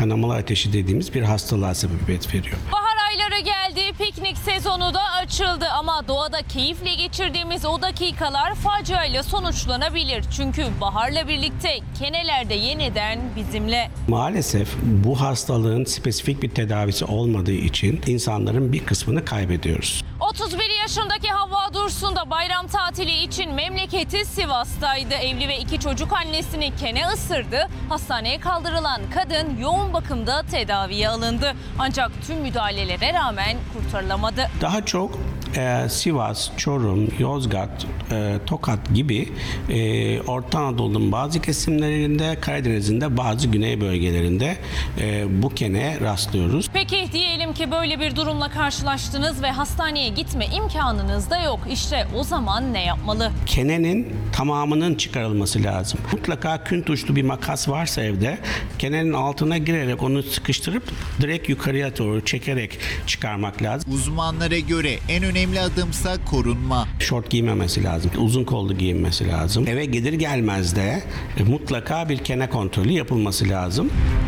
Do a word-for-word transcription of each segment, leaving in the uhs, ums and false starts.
kanamalı ateşi dediğimiz bir hastalığa sebebiyet veriyor. Bahar ayları geldi, piknik sezonu da açıldı ama doğada keyifle geçirdiğimiz o dakikalar faciayla sonuçlanabilir. Çünkü baharla birlikte keneler de yeniden bizimle. Maalesef bu hastalığın spesifik bir tedavisi olmadığı için insanların bir kısmını kaybediyoruz. otuz bir yaşındaki Havva Dursun da bayram tatili için memleketi Sivas'taydı. Evli ve iki çocuk annesini kene ısırdı. Hastaneye kaldırılan kadın yoğun bakımda tedaviye alındı. Ancak tüm müdahalelere rağmen kurtarılamadı. Daha çok e, Sivas, Çorum, Yozgat, e, Tokat gibi e, Orta Anadolu'nun bazı kesimlerinde, Karadeniz'in de bazı güney bölgelerinde e, bu keneye rastlıyoruz. Peki diyelim ki böyle bir durumla karşılaştınız ve hastaneye gitme imkanınız da yok. İşte o zaman ne yapmalı? Kenenin tamamının çıkarılması lazım. Mutlaka kün tuşlu bir makas varsa evde, kenenin altına girerek onu sıkıştırıp direkt yukarıya doğru çekerek çıkarmak lazım. Uzmanlara göre en önemli adımsa korunma. Şort giymemesi lazım, uzun kollu giyinmesi lazım. Eve gelir gelmez de e, mutlaka bir kene kontrolü yapılması lazım.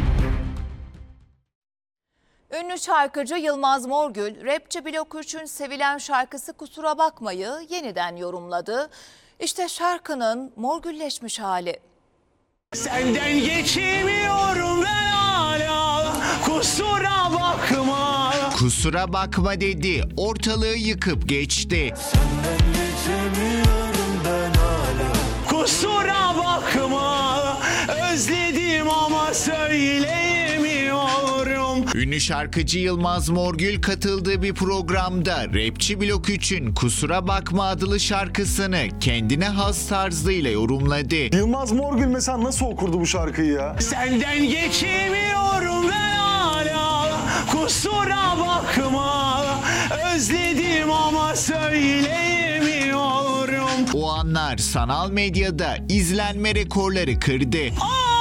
Ünlü şarkıcı Yılmaz Morgül, rapçi Blok üçün sevilen şarkısı Kusura Bakmayı yeniden yorumladı. İşte şarkının Morgülleşmiş hali. Senden geçemiyorum ben hala, kusura bakma. Kusura bakma dedi, ortalığı yıkıp geçti. Senden geçemiyorum ben hala, kusura bakma. Özledim ama söyleyemiyorum. Ünlü şarkıcı Yılmaz Morgül katıldığı bir programda rapçi Blok üçün Kusura Bakma adlı şarkısını kendine has tarzıyla yorumladı. Yılmaz Morgül mesela nasıl okurdu bu şarkıyı ya? Senden geçemiyorum ben hala, kusura bakma. Özledim ama söyleyemiyorum. O anlar sanal medyada izlenme rekorları kırdı. Aa!